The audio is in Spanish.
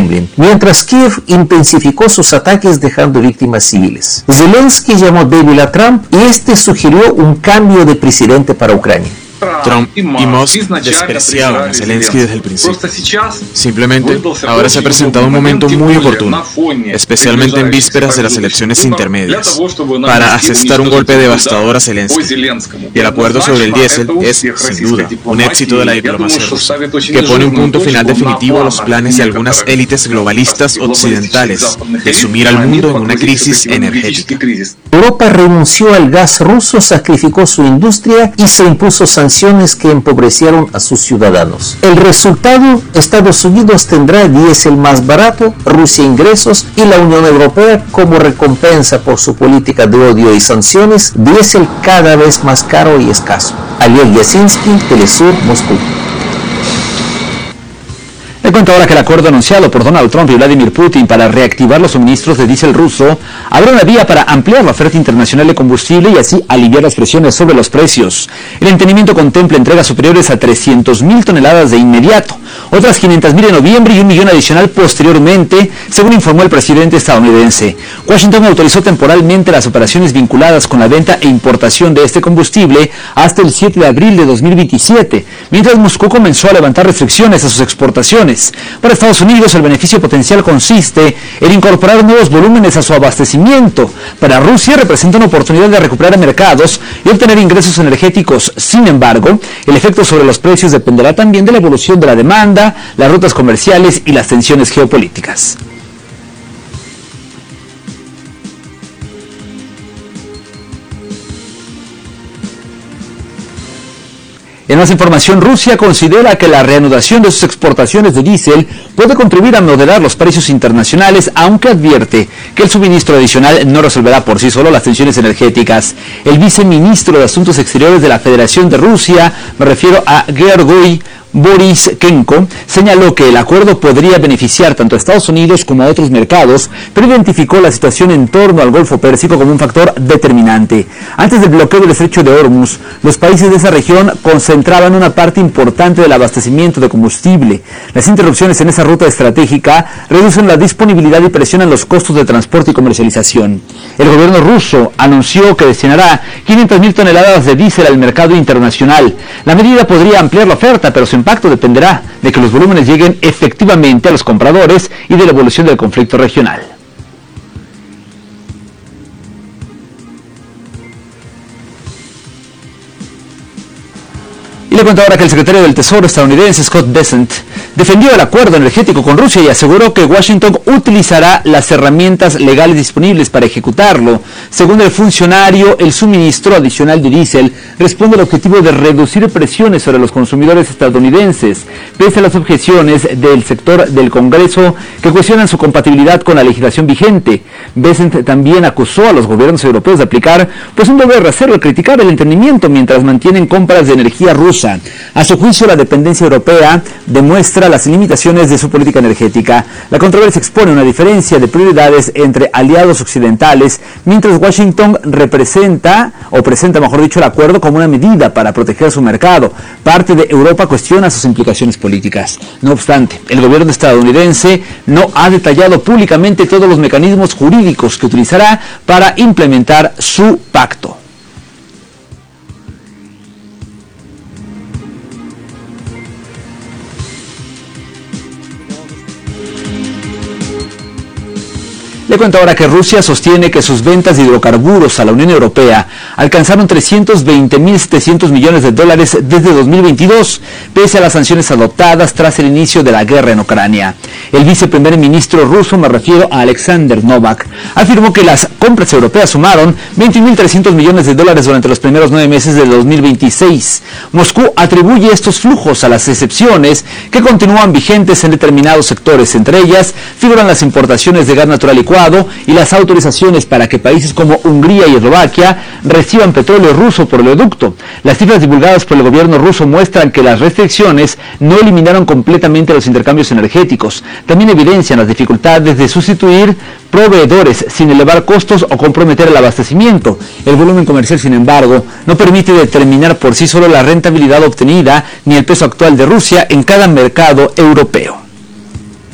Kremlin, mientras Kiev intensificó sus ataques dejando víctimas civiles. Zelensky llamó débil a Trump y este sugirió un cambio de presidente para Ucrania. Trump y Musk despreciaban a Zelensky desde el principio. Simplemente, ahora se ha presentado un momento muy oportuno, especialmente en vísperas de las elecciones intermedias, para asestar un golpe devastador a Zelensky. Y el acuerdo sobre el diésel es, sin duda, un éxito de la diplomacia rusa, que pone un punto final definitivo a los planes de algunas élites globalistas occidentales de sumir al mundo en una crisis energética. Europa renunció al gas ruso, sacrificó su industria y se impuso sanciones que empobrecieron a sus ciudadanos. El resultado, Estados Unidos tendrá diésel más barato, Rusia ingresos y la Unión Europea, como recompensa por su política de odio y sanciones, diésel cada vez más caro y escaso. Oleg Yasinski, Telesur, Moscú. Le cuento ahora que el acuerdo anunciado por Donald Trump y Vladimir Putin para reactivar los suministros de diésel ruso abre una vía para ampliar la oferta internacional de combustible y así aliviar las presiones sobre los precios. El entendimiento contempla entregas superiores a 300.000 toneladas de inmediato, otras 500.000 en noviembre y 1 millón adicional posteriormente, según informó el presidente estadounidense. Washington autorizó temporalmente las operaciones vinculadas con la venta e importación de este combustible hasta el 7 de abril de 2027, mientras Moscú comenzó a levantar restricciones a sus exportaciones. Para Estados Unidos, el beneficio potencial consiste en incorporar nuevos volúmenes a su abastecimiento. Para Rusia, representa una oportunidad de recuperar mercados y obtener ingresos energéticos. Sin embargo, el efecto sobre los precios dependerá también de la evolución de la demanda, las rutas comerciales y las tensiones geopolíticas. En más información, Rusia considera que la reanudación de sus exportaciones de diésel puede contribuir a moderar los precios internacionales, aunque advierte que el suministro adicional no resolverá por sí solo las tensiones energéticas. El viceministro de Asuntos Exteriores de la Federación de Rusia, me refiero a Georgiy Borishenko, señaló que el acuerdo podría beneficiar tanto a Estados Unidos como a otros mercados, pero identificó la situación en torno al Golfo Pérsico como un factor determinante. Antes del bloqueo del estrecho de Hormuz, los países de esa región concentraban una parte importante del abastecimiento de combustible. Las interrupciones en esa ruta estratégica reducen la disponibilidad y presionan los costos de transporte y comercialización. El gobierno ruso anunció que destinará 500.000 toneladas de diésel al mercado internacional. La medida podría ampliar la oferta, pero su impacto dependerá de que los volúmenes lleguen efectivamente a los compradores y de la evolución del conflicto regional. Y le cuento ahora que el secretario del Tesoro estadounidense, Scott Bessent, defendió el acuerdo energético con Rusia y aseguró que Washington utilizará las herramientas legales disponibles para ejecutarlo. Según el funcionario, el suministro adicional de diésel responde al objetivo de reducir presiones sobre los consumidores estadounidenses, pese a las objeciones del sector del Congreso que cuestionan su compatibilidad con la legislación vigente. Bessent también acusó a los gobiernos europeos de aplicar un doble rasero al criticar el entendimiento mientras mantienen compras de energía rusa. A su juicio, la dependencia europea demuestra las limitaciones de su política energética. La controversia expone una diferencia de prioridades entre aliados occidentales, mientras Washington presenta el acuerdo como una medida para proteger su mercado. Parte de Europa cuestiona sus implicaciones políticas. No obstante, el gobierno estadounidense no ha detallado públicamente todos los mecanismos jurídicos que utilizará para implementar su pacto. Le cuento ahora que Rusia sostiene que sus ventas de hidrocarburos a la Unión Europea alcanzaron 320.700 millones de dólares desde 2022, pese a las sanciones adoptadas tras el inicio de la guerra en Ucrania. El viceprimer ministro ruso, me refiero a Alexander Novak, afirmó que las compras europeas sumaron 21.300 millones de dólares durante los primeros 9 meses de 2026. Moscú atribuye estos flujos a las excepciones que continúan vigentes en determinados sectores. Entre ellas figuran las importaciones de gas natural licuado y las autorizaciones para que países como Hungría y Eslovaquia reciban petróleo ruso por oleoducto. Las cifras divulgadas por el gobierno ruso muestran que las restricciones no eliminaron completamente los intercambios energéticos. También evidencian las dificultades de sustituir proveedores sin elevar costos o comprometer el abastecimiento. El volumen comercial, sin embargo, no permite determinar por sí solo la rentabilidad obtenida ni el peso actual de Rusia en cada mercado europeo.